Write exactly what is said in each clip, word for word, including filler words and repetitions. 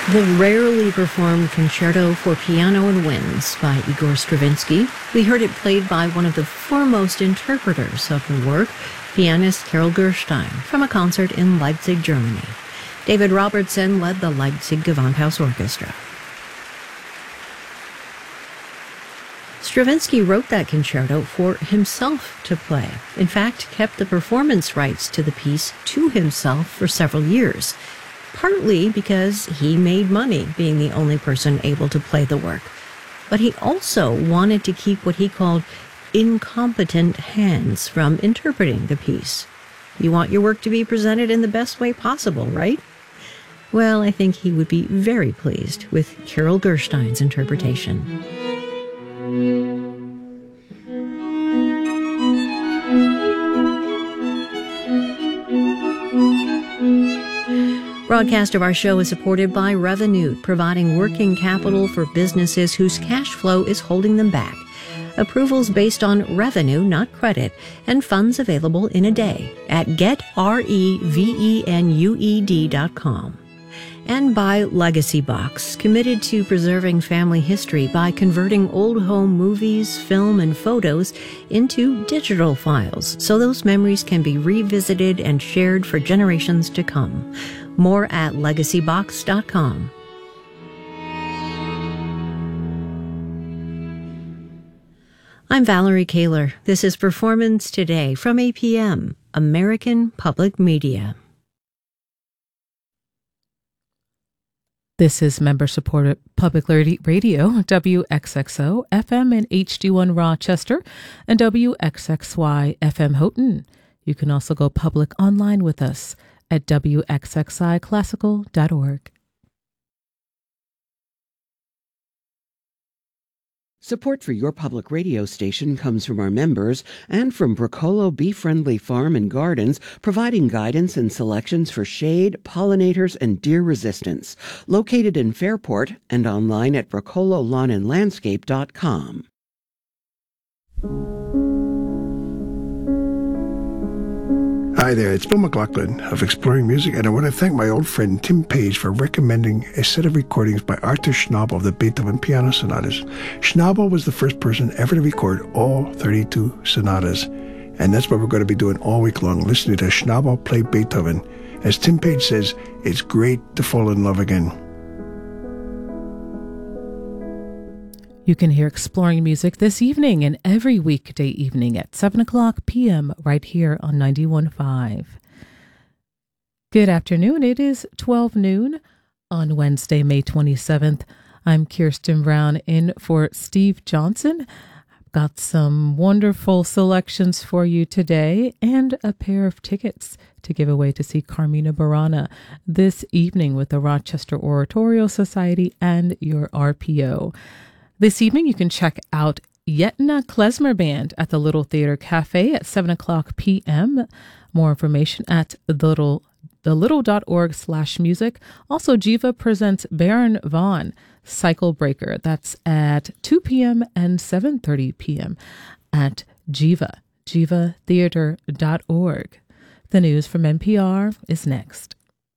The rarely performed Concerto for Piano and Winds by Igor Stravinsky. We heard it played by one of the foremost interpreters of the work, pianist Carol Gerstein, from a concert in Leipzig, Germany. David Robertson led the Leipzig Gewandhaus Orchestra. Stravinsky wrote that concerto for himself to play. In fact, kept the performance rights to the piece to himself for several years. Partly because he made money being the only person able to play the work. But he also wanted to keep what he called incompetent hands from interpreting the piece. You want your work to be presented in the best way possible, right? Well, I think he would be very pleased with Carol Gerstein's interpretation. Broadcast of our show is supported by Revolut, providing working capital for businesses whose cash flow is holding them back. Approvals based on revenue, not credit, and funds available in a day at get revenued dot com. And by Legacy Box, committed to preserving family history by converting old home movies, film, and photos into digital files so those memories can be revisited and shared for generations to come. More at legacy box dot com. I'm Valerie Kaler. This is Performance Today from A P M, American Public Media. This is member-supported public radio, W X X O F M in H D one Rochester and W X X Y F M Houghton. You can also go public online with us at W X X I classical dot org. Support for your public radio station comes from our members and from Bracolo Bee Friendly Farm and Gardens, providing guidance and selections for shade, pollinators, and deer resistance. Located in Fairport and online at bracolo lawn and landscape dot com. Hi there, it's Bill McLaughlin of Exploring Music, and I want to thank my old friend Tim Page for recommending a set of recordings by Arthur Schnabel of the Beethoven Piano Sonatas. Schnabel was the first person ever to record all thirty-two sonatas, and that's what we're going to be doing all week long, listening to Schnabel play Beethoven. As Tim Page says, it's great to fall in love again. You can hear Exploring Music this evening and every weekday evening at seven o'clock p.m. right here on ninety-one point five. Good afternoon. It is twelve noon on Wednesday, May twenty-seventh. I'm Kirsten Brown in for Steve Johnson. I've got some wonderful selections for you today and a pair of tickets to give away to see Carmina Burana this evening with the Rochester Oratorio Society and your R P O. This evening, you can check out Yetna Klezmer Band at the Little Theater Cafe at seven o'clock p.m. More information at the little, the little dot org slash music. Also, Jiva presents Baron Vaughn, Cycle Breaker. That's at two p.m. and seven thirty p.m. at Jiva, jiva theater dot org. The news from N P R is next.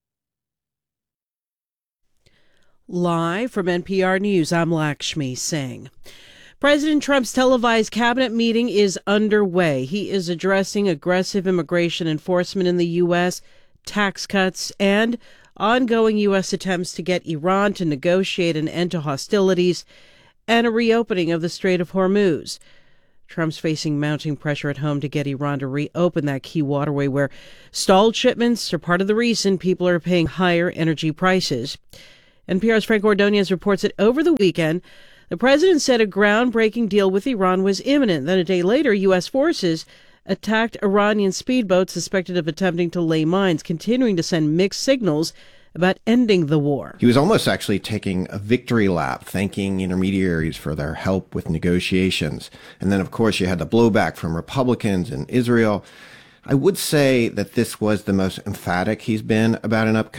Live from N P R News, I'm Lakshmi Singh. President Trump's televised cabinet meeting is underway. He is addressing aggressive immigration enforcement in the U S, tax cuts, and ongoing U S attempts to get Iran to negotiate an end to hostilities and a reopening of the Strait of Hormuz. Trump's facing mounting pressure at home to get Iran to reopen that key waterway where stalled shipments are part of the reason people are paying higher energy prices. N P R's Frank Ordonez reports that over the weekend, the president said a groundbreaking deal with Iran was imminent. Then a day later, U S forces attacked Iranian speedboats suspected of attempting to lay mines, continuing to send mixed signals about ending the war. He was almost actually taking a victory lap, thanking intermediaries for their help with negotiations. And then, of course, you had the blowback from Republicans in Israel. I would say that this was the most emphatic he's been about an upcoming